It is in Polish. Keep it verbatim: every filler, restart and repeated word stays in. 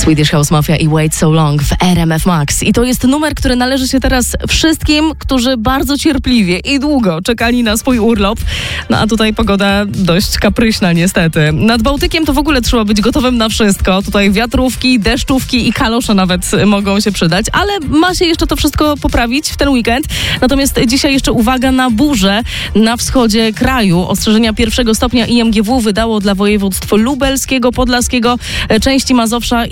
Swedish House Mafia i Wait So Long w R M F Max. I to jest numer, który należy się teraz wszystkim, którzy bardzo cierpliwie i długo czekali na swój urlop. No a tutaj pogoda dość kapryśna niestety. Nad Bałtykiem to w ogóle trzeba być gotowym na wszystko. Tutaj wiatrówki, deszczówki i kalosze nawet mogą się przydać, ale ma się jeszcze to wszystko poprawić w ten weekend. Natomiast dzisiaj jeszcze uwaga na burzę na wschodzie kraju. Ostrzeżenia pierwszego stopnia I M G W wydało dla województw lubelskiego, podlaskiego, części Mazowsza